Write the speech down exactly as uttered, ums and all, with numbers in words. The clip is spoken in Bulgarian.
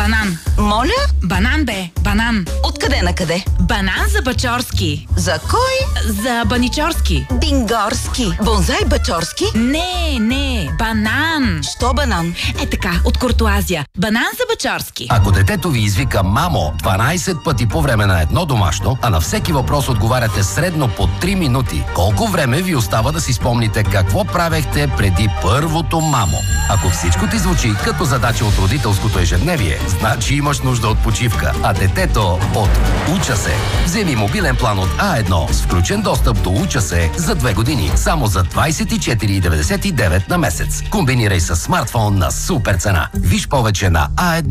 Банан. Моля? Банан бе, банан. Откъде на къде? Банан за Бачорски. За кой? За Баничорски. Бингорски. Бонзай Бачорски? Не, не, банан. Що банан? Е така, от Куртуазия. Банан за Бачорски. Ако детето ви извика мамо дванайсет пъти по време на едно домашно, а на всеки въпрос отговаряте средно по три минути, колко време ви остава да си спомните какво правехте преди първото мамо? Ако всичко ти звучи като задача от родителското ежедневие, значи имаш нужда от почивка, а детето от Уча се. Вземи мобилен план от А едно с включен достъп до Уча се за две години, само за двайсет и четири деветдесет и девет на месец. Комбинирай с смартфон на супер цена. Виж повече на А едно.